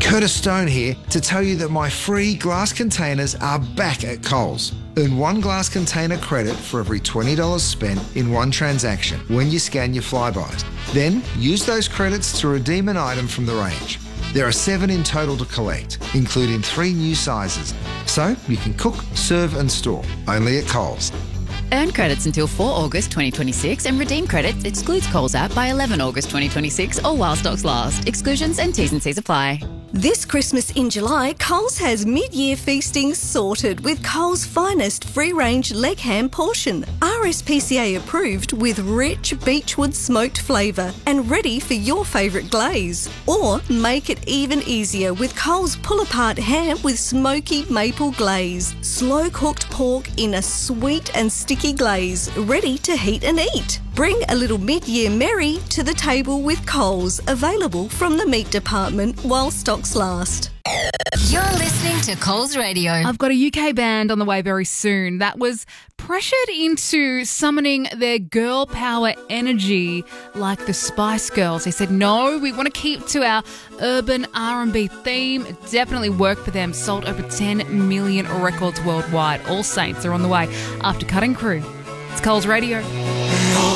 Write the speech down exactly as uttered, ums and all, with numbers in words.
Curtis Stone here to tell you that my free glass containers are back at Coles. Earn one glass container credit for every twenty dollars spent in one transaction when you scan your Flybuys. Then use those credits to redeem an item from the range. There are seven in total to collect, including three new sizes. So you can cook, serve and store, only at Coles. Earn credits until four August twenty twenty-six and redeem credits excludes Coles app by eleven August twenty twenty-six or while stocks last. Exclusions and T's and C's apply. This Christmas in July, Coles has mid-year feasting sorted with Coles' finest free-range leg ham portion. R S P C A approved with rich beechwood smoked flavour and ready for your favourite glaze. Or make it even easier with Coles pull-apart ham with smoky maple glaze. Slow-cooked pork in a sweet and sticky glaze, ready to heat and eat. Bring a little mid-year merry to the table with Coles, available from the meat department while stocks last. You're listening to Coles Radio. I've got a U K band on the way very soon that was pressured into summoning their girl power energy like the Spice Girls. They said, no, we want to keep to our urban R and B theme. It definitely worked for them. Sold over ten million records worldwide. All Saints are on the way after Cutting Crew. It's Coles Radio.